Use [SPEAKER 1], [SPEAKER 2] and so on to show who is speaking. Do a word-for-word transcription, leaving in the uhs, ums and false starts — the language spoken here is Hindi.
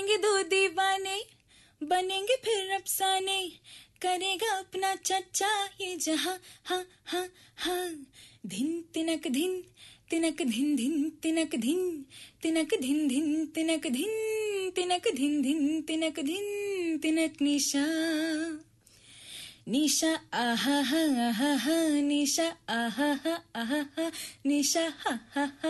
[SPEAKER 1] करेंगे दो दीवाने, बनेंगे फिर अफसाने, करेगा अपना चच्चा ये जहां, हाँ हाँ हाँ। धिन तिनक धिन तिनक धिन धिन तिनक धिन तिनक धिन धिन तिनक धिन तिनक धिन धिन तिनक धिन तिनक निशा निशा आहा हा आहा हा निशा आहा हा आहा हा निशा हा हा हा।